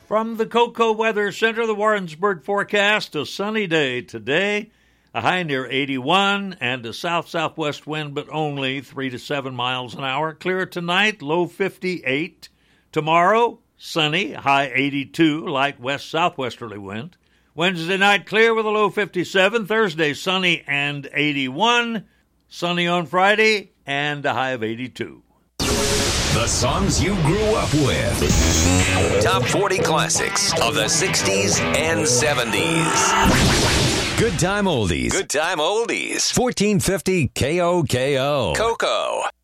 From the Cocoa Weather Center, the Warrensburg forecast, a sunny day today, a high near 81, and a south-southwest wind, but only 3 to 7 miles an hour. Clear tonight, low 58. Tomorrow, sunny, high 82, light west-southwesterly wind. Wednesday night, clear with a low 57. Thursday, sunny and 81. Sunny on Friday, and a high of 82. The songs you grew up with. Top 40 classics of the 60s and 70s. Good time oldies. Good time oldies. 1450 KOKO. Cocoa.